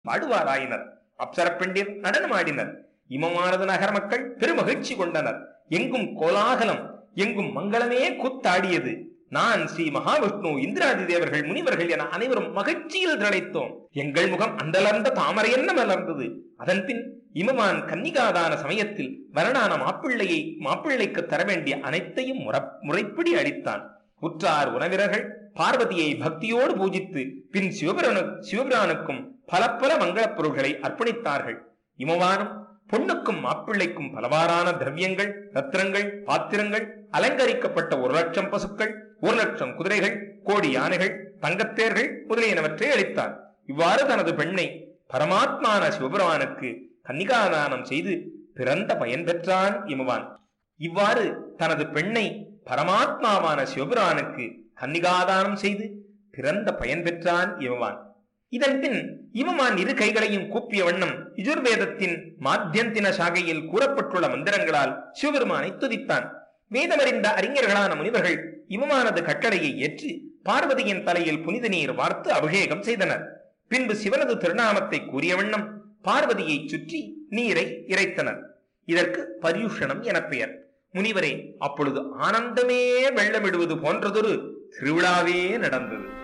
பாடுவாராயினர். அப்சர பெண்டிர் நடனமாடினர். இமமானது நகர மக்கள் பெருமகிழ்ச்சி கொண்டனர். எங்கும் கோலாகலம், எங்கும் மங்களமே கூத்தாடியது. நான், ஸ்ரீ மகாவிஷ்ணு, இந்திராதி தேவர்கள், முனிவர்கள் என அனைவரும் மகிழ்ச்சியில் திளைத்தோம். எங்கள் முகம் அந்தளர்ந்த தாமரை என்ன மலர்ந்தது. அதன் பின் இமவான் கன்னிகாதான சமயத்தில் வரனான மாப்பிள்ளைக்கு தர வேண்டிய அனைத்தையும் முறைப்படி அளித்தான். உற்றார் உறவினர்கள் பார்வதியை பக்தியோடு பூஜித்து பின் சிவபிரானுக்கும் பல பல மங்களப் பொருள்களை அர்ப்பணித்தார்கள். இமவானும் பொண்ணுக்கும் மாப்பிள்ளைக்கும் பலவாறான திரவியங்கள், ரத்னங்கள், பாத்திரங்கள், அலங்கரிக்கப்பட்ட 1,00,000 பசுக்கள், 1,00,000 குதிரைகள், கோடி யானைகள், தங்கத்தேர்கள் முதலியனவற்றை அளித்தார். இவ்வாறு தனது பெண்ணை பரமாத்மான சிவபிரானுக்கு கன்னிகாதானம் செய்து பிறந்த பயன் பெற்றான் இமவான். இவ்வாறு தனது பெண்ணை பரமாத்மாவான சிவபிரானுக்கு கன்னிகாதானம் செய்து பிறந்த பயன் பெற்றான் இமவான். இதன் பின் இமவான் 2 கைகளையும் கூப்பிய வண்ணம் யஜுர்வேதத்தின் மாத்தியந்தின சாகையில் கூறப்பட்டுள்ள மந்திரங்களால் சிவபெருமானை துதித்தான். வேதமறிந்த அறிஞர்களான முனிவர்கள் இமவானது கட்டளையை ஏற்று பார்வதியின் தலையில் புனித நீர் வார்த்து அபிஷேகம் செய்தனர். பின்பு சிவனது திருநாமத்தை கூறிய வண்ணம் பார்வதியை சுற்றி நீரை இறைத்தனர். இதற்கு பர்யுஷணம் என பெயர். முனிவரே, அப்பொழுது ஆனந்தமே வெள்ளமிடுவது போன்றதொரு திருவிழாவே நடந்தது.